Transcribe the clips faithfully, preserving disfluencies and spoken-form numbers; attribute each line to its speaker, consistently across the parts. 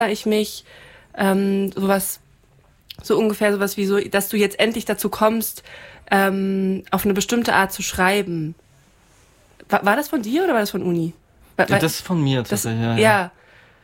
Speaker 1: ich mich ähm, sowas, so ungefähr sowas wie so, dass du jetzt endlich dazu kommst, ähm, auf eine bestimmte Art zu schreiben. War, war das von dir oder war das von Uni? War,
Speaker 2: ja, das ist von mir tatsächlich, ja,
Speaker 1: ja. Ja,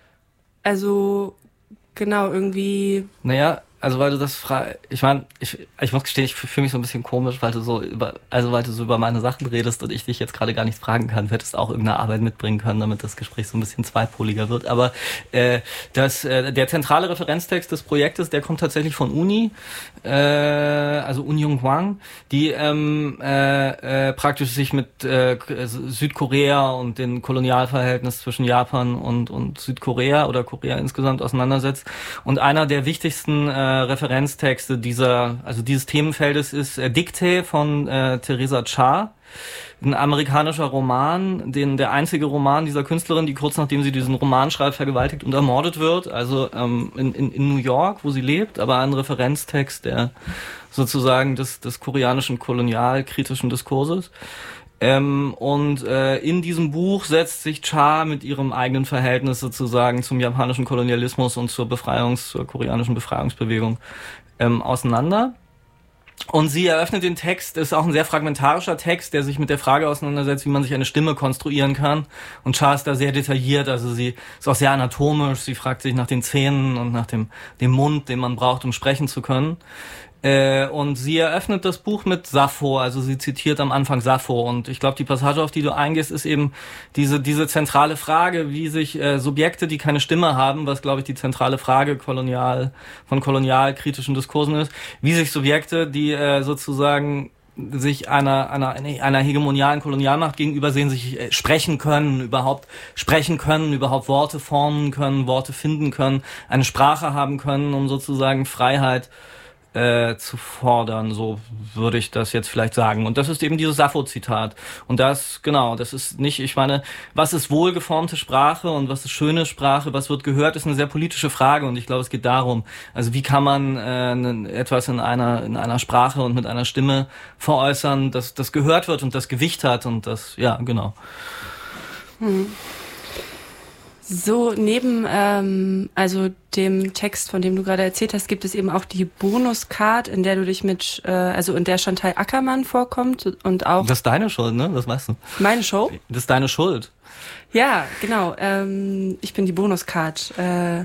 Speaker 1: also genau, irgendwie...
Speaker 2: Naja, also weil du das fragst, ich meine, ich, ich muss gestehen, ich fühle mich so ein bisschen komisch, weil du so über, also weil du so über meine Sachen redest und ich dich jetzt gerade gar nichts fragen kann. Du hättest auch irgendeine Arbeit mitbringen können, damit das Gespräch so ein bisschen zweipoliger wird. Aber äh, das, äh, der zentrale Referenztext des Projektes, der kommt tatsächlich von Uni, äh, also Unyung Hwang, die ähm, äh, äh, praktisch sich mit äh, Südkorea und den Kolonialverhältnis zwischen Japan und und Südkorea oder Korea insgesamt auseinandersetzt. Und einer der wichtigsten äh, Referenztexte dieser, also dieses Themenfeldes ist äh, Dictee von äh, Theresa Cha, ein amerikanischer Roman, den der einzige Roman dieser Künstlerin, die kurz nachdem sie diesen Roman schreibt, vergewaltigt und ermordet wird, also ähm, in, in, in New York, wo sie lebt, aber ein Referenztext der sozusagen des, des koreanischen kolonialkritischen Diskurses. Ähm, und äh, in diesem Buch setzt sich Cha mit ihrem eigenen Verhältnis sozusagen zum japanischen Kolonialismus und zur Befreiungs-, zur koreanischen Befreiungsbewegung ähm, auseinander. Und sie eröffnet den Text, ist auch ein sehr fragmentarischer Text, der sich mit der Frage auseinandersetzt, wie man sich eine Stimme konstruieren kann. Und Cha ist da sehr detailliert, also sie ist auch sehr anatomisch, sie fragt sich nach den Zähnen und nach dem, dem Mund, den man braucht, um sprechen zu können. Äh, und sie eröffnet das Buch mit Sappho, also sie zitiert am Anfang Sappho. Und ich glaube, die Passage, auf die du eingehst, ist eben diese diese zentrale Frage, wie sich äh, Subjekte, die keine Stimme haben, was, glaube ich, die zentrale Frage kolonial von kolonialkritischen Diskursen ist, wie sich Subjekte, die äh, sozusagen sich einer einer einer hegemonialen Kolonialmacht gegenüber sehen, sich äh, sprechen können, überhaupt sprechen können, überhaupt Worte formen können, Worte finden können, eine Sprache haben können, um sozusagen Freiheit Äh, zu fordern, so würde ich das jetzt vielleicht sagen. Und das ist eben dieses Sappho-Zitat. Und das, genau, das ist nicht, ich meine, was ist wohlgeformte Sprache und was ist schöne Sprache, was wird gehört, ist eine sehr politische Frage. Und ich glaube, es geht darum, also wie kann man äh, etwas in einer in einer Sprache und mit einer Stimme veräußern, dass das gehört wird und das Gewicht hat und das, ja, genau.
Speaker 1: Hm. So, neben ähm, also dem Text, von dem du gerade erzählt hast, gibt es eben auch die Bonuscard, in der du dich mit, äh, also in der Chantal Akermann vorkommt und auch...
Speaker 2: Das ist deine Schuld, ne? Das weißt du.
Speaker 1: Meine Show?
Speaker 2: Das ist deine Schuld.
Speaker 1: Ja, genau. Ähm, ich bin die Bonuscard. Äh,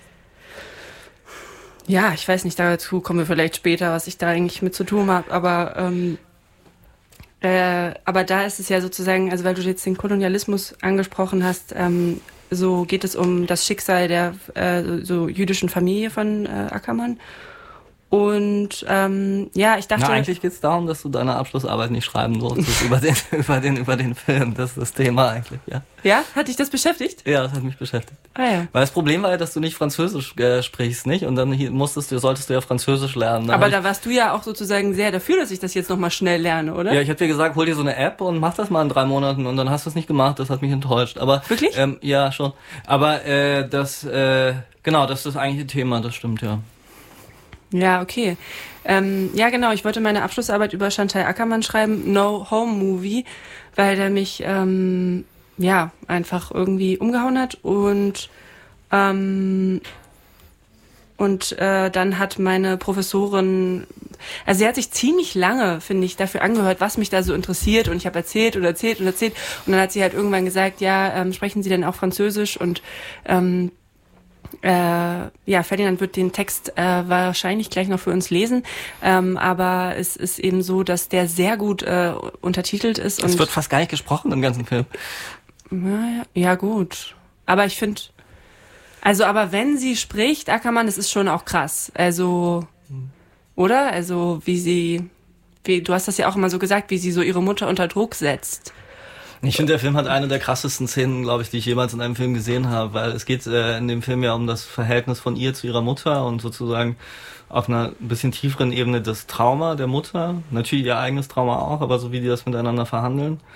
Speaker 1: ja, ich weiß nicht, dazu kommen wir vielleicht später, was ich da eigentlich mit zu tun habe, aber... Ähm, äh, aber da ist es ja sozusagen, also weil du jetzt den Kolonialismus angesprochen hast, ähm, so geht es um das Schicksal der äh, so jüdischen Familie von äh, Akermann. Und ähm, ja, ich dachte...
Speaker 2: Na, eigentlich geht es darum, dass du deine Abschlussarbeit nicht schreiben solltest über den, über den, über den Film. Das ist das Thema eigentlich, ja.
Speaker 1: Ja? Hat dich das beschäftigt?
Speaker 2: Ja, das hat mich beschäftigt.
Speaker 1: Ah, ja.
Speaker 2: Weil das Problem war ja, dass du nicht Französisch äh, sprichst, nicht? Und dann hier musstest du, solltest du ja Französisch lernen. Dann
Speaker 1: aber da warst du ja auch sozusagen sehr dafür, dass ich das jetzt nochmal schnell lerne, oder?
Speaker 2: Ja, ich hätte dir gesagt, hol dir so eine App und mach das mal in drei Monaten. Und dann hast du es nicht gemacht. Das hat mich enttäuscht. Aber
Speaker 1: wirklich?
Speaker 2: Ähm, ja, schon. Aber äh, das, äh, genau, das ist das eigentliche Thema. Das stimmt, ja.
Speaker 1: Ja, okay. Ähm, ja, genau. Ich wollte meine Abschlussarbeit über Chantal Akermann schreiben, No Home Movie, weil der mich ähm, ja einfach irgendwie umgehauen hat und ähm, und äh, dann hat meine Professorin, also sie hat sich ziemlich lange, finde ich, dafür angehört, was mich da so interessiert, und ich habe erzählt und erzählt und erzählt und dann hat sie halt irgendwann gesagt, ja, ähm, sprechen Sie denn auch Französisch? Und ähm, Äh, ja, Ferdinand wird den Text äh, wahrscheinlich gleich noch für uns lesen, ähm, aber es ist eben so, dass der sehr gut äh, untertitelt ist.
Speaker 2: Es
Speaker 1: und
Speaker 2: wird fast gar nicht gesprochen im ganzen Film.
Speaker 1: Ja, ja gut. Aber ich finde, also aber wenn sie spricht, Akermann, das ist schon auch krass. Also, oder? Also wie sie, wie, du hast das ja auch immer so gesagt, wie sie so ihre Mutter unter Druck setzt.
Speaker 2: Ich finde, der Film hat eine der krassesten Szenen, glaube ich, die ich jemals in einem Film gesehen habe, weil es geht äh, in dem Film ja um das Verhältnis von ihr zu ihrer Mutter und sozusagen auf einer ein bisschen tieferen Ebene das Trauma der Mutter, natürlich ihr eigenes Trauma auch, aber so wie die das miteinander verhandeln.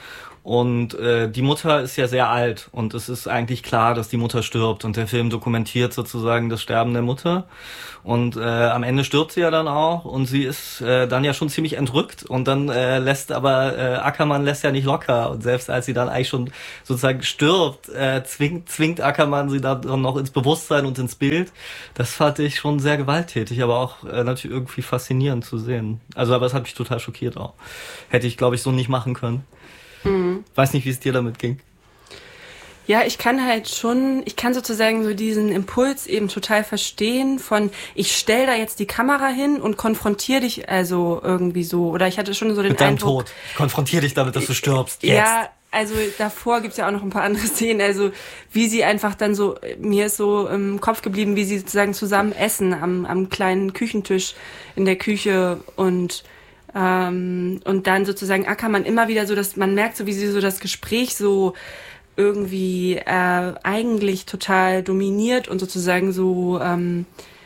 Speaker 2: Und äh, die Mutter ist ja sehr alt und es ist eigentlich klar, dass die Mutter stirbt und der Film dokumentiert sozusagen das Sterben der Mutter. Und äh, am Ende stirbt sie ja dann auch und sie ist äh, dann ja schon ziemlich entrückt und dann äh, lässt aber äh, Ackermann lässt ja nicht locker und selbst als sie dann eigentlich schon sozusagen stirbt, äh, zwingt, zwingt Ackermann sie dann noch ins Bewusstsein und ins Bild. Das fand ich schon sehr gewalttätig, aber auch äh, natürlich irgendwie faszinierend zu sehen. Also aber es hat mich total schockiert auch. Hätte ich, glaube ich, so nicht machen können. Mhm. Weiß nicht, wie es dir damit ging.
Speaker 1: Ja, ich kann halt schon, ich kann sozusagen so diesen Impuls eben total verstehen von, ich stell da jetzt die Kamera hin und konfrontiere dich also irgendwie so. Oder ich hatte schon so den
Speaker 2: Mit deinem
Speaker 1: Eindruck...
Speaker 2: Tod. Ich konfrontiere dich damit, dass du stirbst. Jetzt.
Speaker 1: Ja, also davor gibt's ja auch noch ein paar andere Szenen. Also wie sie einfach dann so, mir ist so im Kopf geblieben, wie sie sozusagen zusammen essen am, am kleinen Küchentisch in der Küche und... Ähm, und dann sozusagen Ackermann immer wieder so, dass man merkt, so wie sie so das Gespräch so irgendwie äh, eigentlich total dominiert und sozusagen so ähm,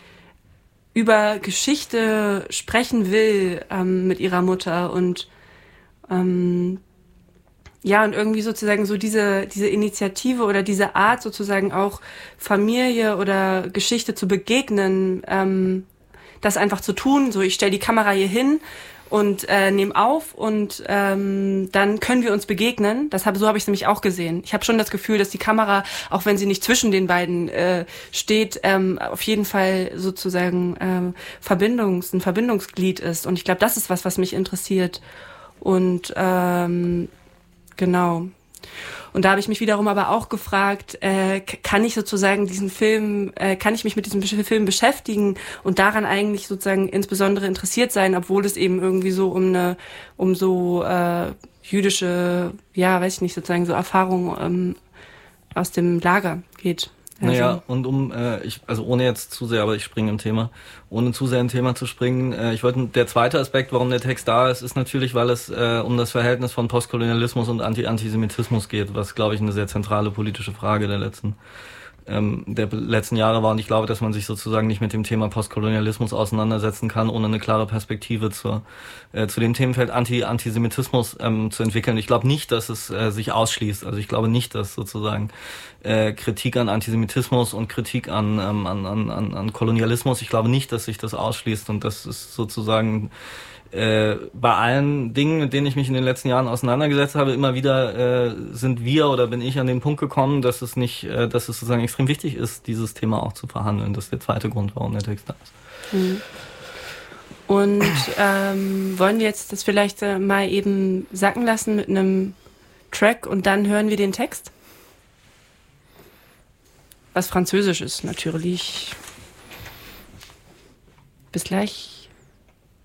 Speaker 1: über Geschichte sprechen will ähm, mit ihrer Mutter und ähm, ja, und irgendwie sozusagen so diese diese Initiative oder diese Art sozusagen auch Familie oder Geschichte zu begegnen, ähm, das einfach zu tun, so ich stelle die Kamera hier hin und äh, nehme auf und ähm, dann können wir uns begegnen. Das hab, so habe ich es nämlich auch gesehen. Ich habe schon das Gefühl, dass die Kamera, auch wenn sie nicht zwischen den beiden äh, steht, ähm, auf jeden Fall sozusagen ähm, Verbindungs, ein Verbindungsglied ist. Und ich glaube, das ist was, was mich interessiert. Und ähm, genau. Und da habe ich mich wiederum aber auch gefragt, äh, kann ich sozusagen diesen Film, äh, kann ich mich mit diesem Film beschäftigen und daran eigentlich sozusagen insbesondere interessiert sein, obwohl es eben irgendwie so um eine, um so äh, jüdische, ja, weiß ich nicht, sozusagen so Erfahrungen ähm, aus dem Lager geht.
Speaker 2: Also. Naja, und um, äh, ich, also ohne jetzt zu sehr, aber ich springe im Thema, ohne zu sehr im Thema zu springen, äh, ich wollte, der zweite Aspekt, warum der Text da ist, ist natürlich, weil es äh, um das Verhältnis von Postkolonialismus und Anti-Antisemitismus geht, was, glaube ich, eine sehr zentrale politische Frage der letzten ähm, der letzten Jahre war. Und ich glaube, dass man sich sozusagen nicht mit dem Thema Postkolonialismus auseinandersetzen kann, ohne eine klare Perspektive zur, äh, zu dem Themenfeld Anti-Antisemitismus ähm, zu entwickeln. Ich glaube nicht, dass es äh, sich ausschließt. Also ich glaube nicht, dass sozusagen äh, Kritik an Antisemitismus und Kritik an, ähm, an, an, an Kolonialismus, ich glaube nicht, dass sich das ausschließt. Und das ist sozusagen Äh, bei allen Dingen, mit denen ich mich in den letzten Jahren auseinandergesetzt habe, immer wieder äh, sind wir oder bin ich an den Punkt gekommen, dass es nicht, äh, dass es sozusagen extrem wichtig ist, dieses Thema auch zu verhandeln. Das ist der zweite Grund, warum der Text da ist.
Speaker 1: Mhm. Und ähm, wollen wir jetzt das vielleicht äh, mal eben sacken lassen mit einem Track und dann hören wir den Text? Was Französisch ist, natürlich. Bis gleich.